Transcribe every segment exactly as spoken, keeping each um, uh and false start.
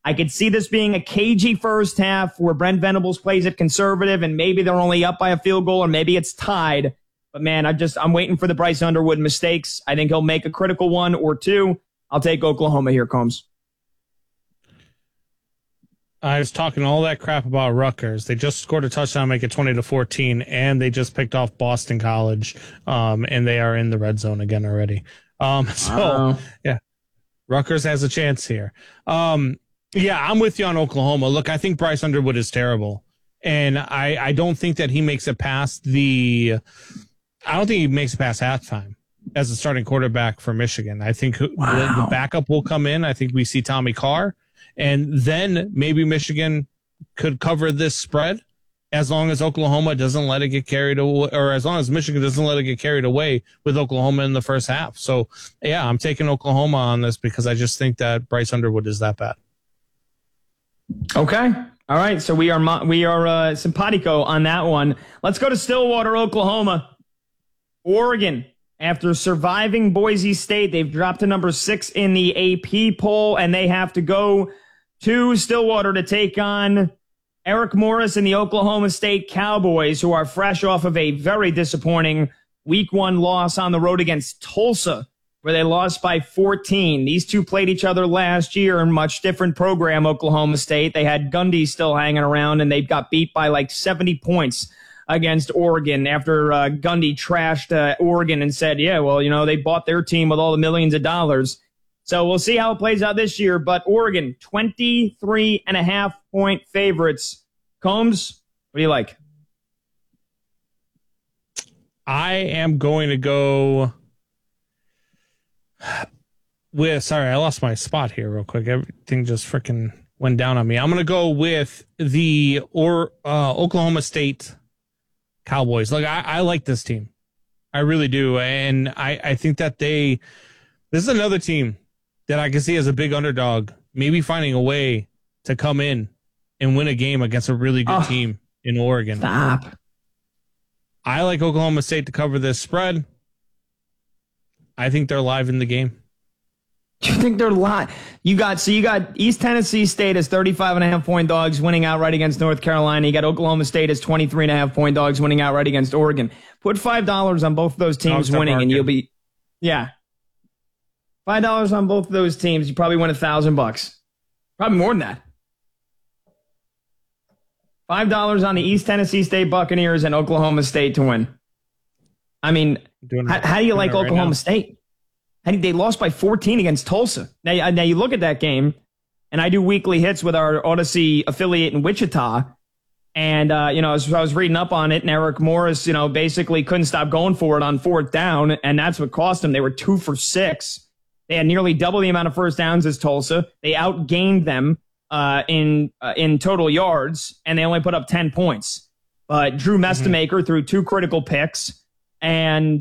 I could see this being a cagey first half where Brent Venables plays it conservative and maybe they're only up by a field goal or maybe it's tied. But, man, I just, I'm waiting for the Bryce Underwood mistakes. I think he'll make a critical one or two. I'll take Oklahoma here, Combs. I was talking all that crap about Rutgers. They just scored a touchdown, make it twenty to fourteen, and they just picked off Boston College, um, and they are in the red zone again already. Um, so, wow. yeah, Rutgers has a chance here. Um, yeah, I'm with you on Oklahoma. Look, I think Bryce Underwood is terrible, and I, I don't think that he makes it past the – I don't think he makes it past halftime as a starting quarterback for Michigan. I think wow. the, the backup will come in. I think we see Tommy Carr. And then maybe Michigan could cover this spread as long as Oklahoma doesn't let it get carried away, or as long as Michigan doesn't let it get carried away with Oklahoma in the first half. So, yeah, I'm taking Oklahoma on this because I just think that Bryce Underwood is that bad. Okay. All right. So we are we are uh, simpatico on that one. Let's go to Stillwater, Oklahoma. Oregon. After surviving Boise State, they've dropped to number six in the A P poll, and they have to go to Stillwater to take on Eric Morris and the Oklahoma State Cowboys, who are fresh off of a very disappointing week one loss on the road against Tulsa, where they lost by fourteen. These two played each other last year in much different program, Oklahoma State. They had Gundy still hanging around, and they got beat by like seventy points against Oregon after uh, Gundy trashed uh, Oregon and said, yeah, well, you know, they bought their team with all the millions of dollars. So we'll see how it plays out this year. But Oregon, twenty-three and a half point favorites. Combs, what do you like? I am going to go with, sorry, I lost my spot here real quick. Everything just freaking went down on me. I'm going to go with the or uh, Oklahoma State Cowboys. Look, I, I like this team. I really do. And I, I think that they, this is another team that I can see as a big underdog, maybe finding a way to come in and win a game against a really good oh, team in Oregon. Stop. I like Oklahoma State to cover this spread. I think they're live in the game. You think they're live? You got, so you got East Tennessee State as thirty-five and a half point dogs winning outright against North Carolina. You got Oklahoma State as twenty-three and a half point dogs winning outright against Oregon. Put five dollars on both of those teams winning and you'll be, yeah. five dollars on both of those teams. You probably win a thousand bucks. Probably more than that. five dollars on the East Tennessee State Buccaneers and Oklahoma State to win. I mean, how, how do you like Oklahoma right State? I think they lost by fourteen against Tulsa. Now, now you look at that game, and I do weekly hits with our Odyssey affiliate in Wichita, and uh, you know, I was, I was reading up on it, and Eric Morris, you know, basically couldn't stop going for it on fourth down, and that's what cost them. They were two for six. They had nearly double the amount of first downs as Tulsa. They outgained them uh, in uh, in total yards, and they only put up ten points. But Drew Mestemaker mm-hmm. threw two critical picks, and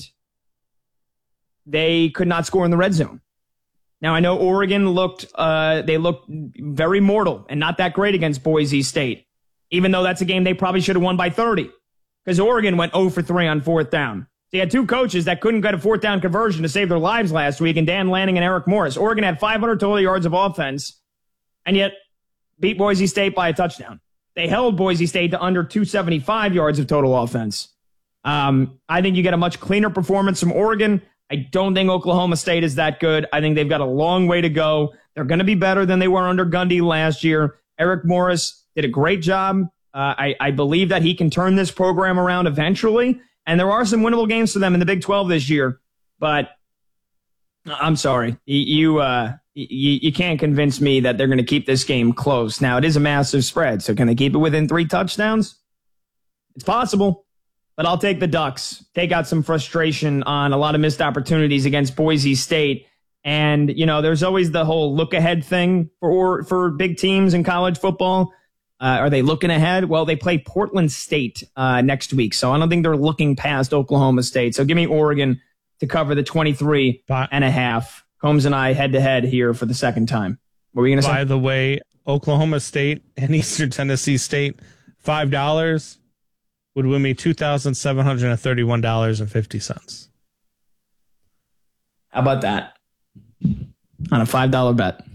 they could not score in the red zone. Now, I know Oregon looked, uh, they looked very mortal and not that great against Boise State, even though that's a game they probably should have won by thirty, because Oregon went zero for three on fourth down. They had two coaches that couldn't get a fourth down conversion to save their lives last week, and Dan Lanning and Eric Morris. Oregon had five hundred total yards of offense, and yet beat Boise State by a touchdown. They held Boise State to under two seventy-five yards of total offense. Um, I think you get a much cleaner performance from Oregon. I don't think Oklahoma State is that good. I think they've got a long way to go. They're going to be better than they were under Gundy last year. Eric Morris did a great job. Uh, I, I believe that he can turn this program around eventually. And there are some winnable games for them in the Big twelve this year. But I'm sorry. You, uh, you, you can't convince me that they're going to keep this game close. Now, it is a massive spread. So can they keep it within three touchdowns? It's possible. But I'll take the Ducks, take out some frustration on a lot of missed opportunities against Boise State. And, you know, there's always the whole look ahead thing for for big teams in college football. Uh, are they looking ahead? Well, they play Portland State uh, next week. So I don't think they're looking past Oklahoma State. So give me Oregon to cover the twenty-three and a half. Combs and I head to head here for the second time. What were you going to say? By the way, Oklahoma State and Eastern Tennessee State, five dollars. Would win me two thousand seven hundred thirty-one dollars and fifty cents. How about that? On a five dollar bet.